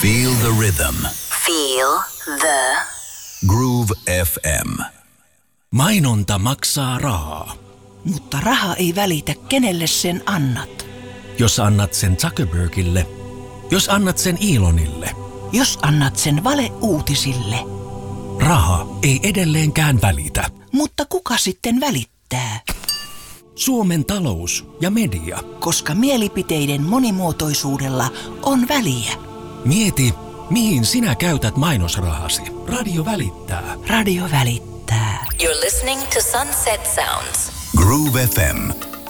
Feel the rhythm. Feel the Groove FM. Mainonta maksaa rahaa. Mutta raha ei välitä, kenelle sen annat. Jos annat sen Zuckerbergille, jos annat sen Elonille, Jos annat sen valeuutisille. raha ei edelleenkään välitä. Mutta kuka sitten välittää? Suomen talous ja media. Koska mielipiteiden monimuotoisuudella on väliä. Mieti, mihin sinä käytät mainosrahasi. Radio välittää. Radio välittää. You're listening to Sunset Sounds. Groove FM.